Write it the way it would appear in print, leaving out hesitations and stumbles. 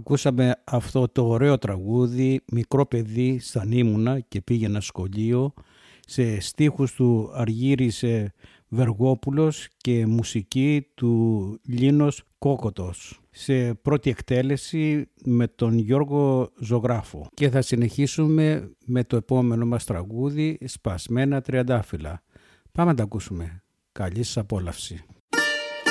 Ακούσαμε αυτό το ωραίο τραγούδι «Μικρό παιδί σαν ήμουνα και πήγαινα σχολείο» σε στίχους του Αργύρης Βεργόπουλος και μουσική του Λίνος Κόκοτος, σε πρώτη εκτέλεση με τον Γιώργο Ζωγράφο. Και θα συνεχίσουμε με το επόμενο μας τραγούδι «Σπασμένα τριαντάφυλλα». Πάμε να τα ακούσουμε. Καλή σας απόλαυση.